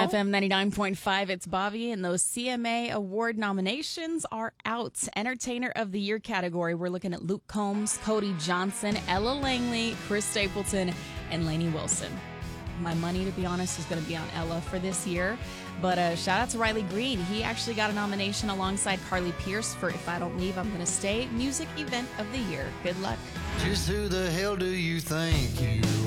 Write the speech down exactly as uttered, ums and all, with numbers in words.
F M ninety-nine point five, it's Bobby, and those C M A award nominations are out. Entertainer of the Year category, we're looking at Luke Combs, Cody Johnson, Ella Langley, Chris Stapleton, and Lainey Wilson. My money, to be honest, is going to be on Ella for this year. But uh, shout out to Riley Green. He actually got a nomination alongside Carly Pierce for If I Don't Leave, I'm Gonna Stay, Music Event of the Year. Good luck. Just who the hell do you think you